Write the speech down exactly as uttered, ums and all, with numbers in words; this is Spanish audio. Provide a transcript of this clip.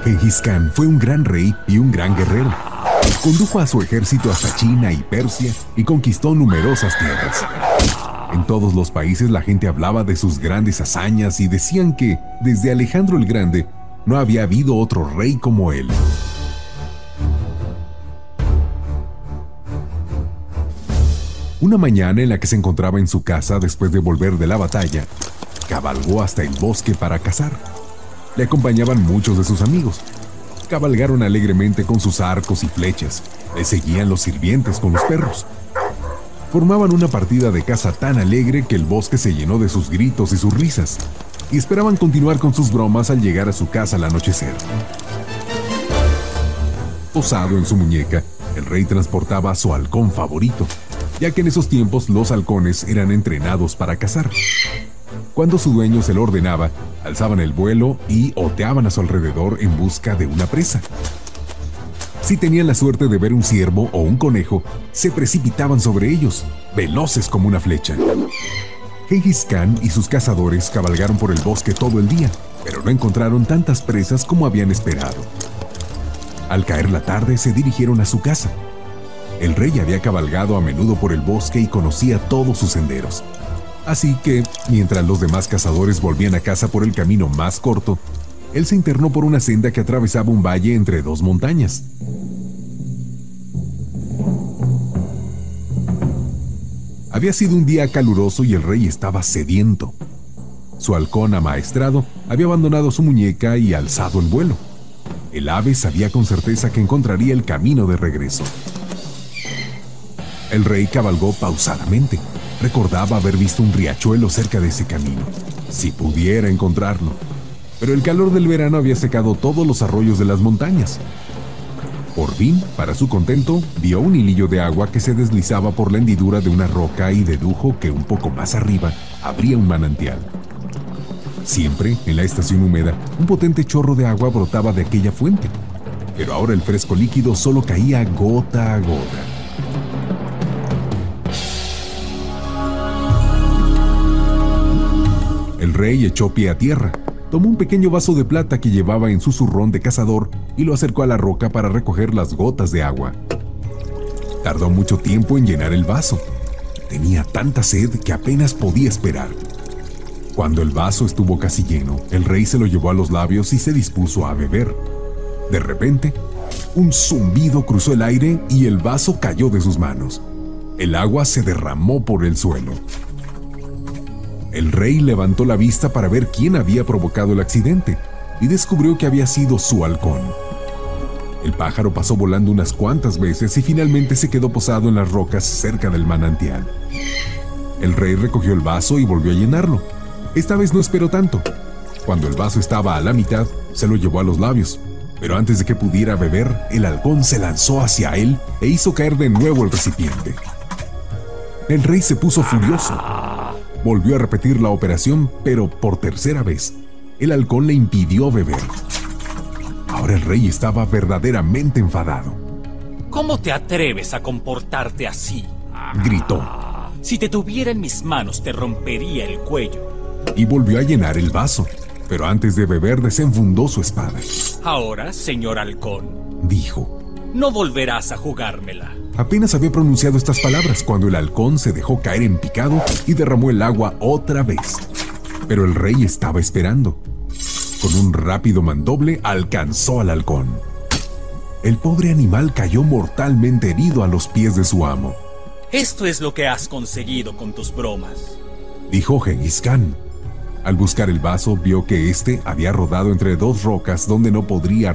Gengis Khan fue un gran rey y un gran guerrero. Condujo a su ejército hasta China y Persia y conquistó numerosas tierras. En todos los países la gente hablaba de sus grandes hazañas y decían que, desde Alejandro el Grande, no había habido otro rey como él. Una mañana en la que se encontraba en su casa después de volver de la batalla, cabalgó hasta el bosque para cazar. Le acompañaban muchos de sus amigos. Cabalgaron alegremente con sus arcos y flechas. Le seguían los sirvientes con los perros. Formaban una partida de caza tan alegre que el bosque se llenó de sus gritos y sus risas, y esperaban continuar con sus bromas al llegar a su casa al anochecer. Posado en su muñeca, el rey transportaba a su halcón favorito, ya que en esos tiempos los halcones eran entrenados para cazar. Cuando su dueño se lo ordenaba, alzaban el vuelo y oteaban a su alrededor en busca de una presa. Si tenían la suerte de ver un ciervo o un conejo, se precipitaban sobre ellos, veloces como una flecha. Gengis Khan y sus cazadores cabalgaron por el bosque todo el día, pero no encontraron tantas presas como habían esperado. Al caer la tarde, se dirigieron a su casa. El rey había cabalgado a menudo por el bosque y conocía todos sus senderos. Así que, mientras los demás cazadores volvían a casa por el camino más corto, él se internó por una senda que atravesaba un valle entre dos montañas. Había sido un día caluroso y el rey estaba sediento. Su halcón amaestrado había abandonado su muñeca y alzado el vuelo. El ave sabía con certeza que encontraría el camino de regreso. El rey cabalgó pausadamente. Recordaba haber visto un riachuelo cerca de ese camino, si pudiera encontrarlo. Pero el calor del verano había secado todos los arroyos de las montañas. Por fin, para su contento, vio un hilillo de agua que se deslizaba por la hendidura de una roca y dedujo que un poco más arriba habría un manantial. Siempre, en la estación húmeda, un potente chorro de agua brotaba de aquella fuente, pero ahora el fresco líquido solo caía gota a gota. El rey echó pie a tierra, tomó un pequeño vaso de plata que llevaba en su zurrón de cazador y lo acercó a la roca para recoger las gotas de agua. Tardó mucho tiempo en llenar el vaso. Tenía tanta sed que apenas podía esperar. Cuando el vaso estuvo casi lleno, el rey se lo llevó a los labios y se dispuso a beber. De repente, un zumbido cruzó el aire y el vaso cayó de sus manos. El agua se derramó por el suelo. El rey levantó la vista para ver quién había provocado el accidente y descubrió que había sido su halcón. El pájaro pasó volando unas cuantas veces y finalmente se quedó posado en las rocas cerca del manantial. El rey recogió el vaso y volvió a llenarlo. Esta vez no esperó tanto. Cuando el vaso estaba a la mitad, se lo llevó a los labios, pero antes de que pudiera beber, el halcón se lanzó hacia él e hizo caer de nuevo el recipiente. El rey se puso furioso. Volvió a repetir la operación, pero por tercera vez, el halcón le impidió beber. Ahora el rey estaba verdaderamente enfadado. ¿Cómo te atreves a comportarte así?, gritó. Si te tuviera en mis manos, te rompería el cuello. Y volvió a llenar el vaso, pero antes de beber desenfundó su espada. Ahora, señor halcón, dijo, no volverás a jugármela. Apenas había pronunciado estas palabras cuando el halcón se dejó caer en picado y derramó el agua otra vez. Pero el rey estaba esperando. Con un rápido mandoble alcanzó al halcón. El pobre animal cayó mortalmente herido a los pies de su amo. Esto es lo que has conseguido con tus bromas, dijo Gengis Khan. Al buscar el vaso, vio que éste había rodado entre dos rocas donde no podría